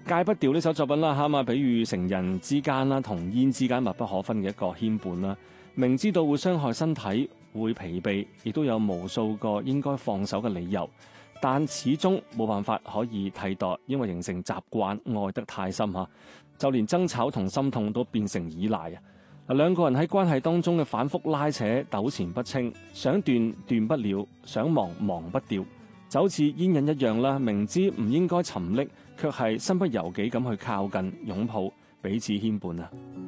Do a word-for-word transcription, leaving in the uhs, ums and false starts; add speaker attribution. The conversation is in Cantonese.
Speaker 1: 戒不掉呢首作品啦，嚇啊，比喻成人之間啦同煙之間密不可分嘅一個牽絆啦。明知道會傷害身體，會疲憊，亦都有無數個應該放手嘅理由，但始終冇辦法可以替代，因為形成習慣，愛得太深嚇，就連爭吵同心痛都變成依賴啊！嗱，兩個人喺關係當中嘅反覆拉扯、糾纏不清，想斷斷不了，想忘忘不掉，就好似煙癮一樣啦。明知唔應該沉溺，卻係身不由己咁去靠近、擁抱，彼此牽絆啊！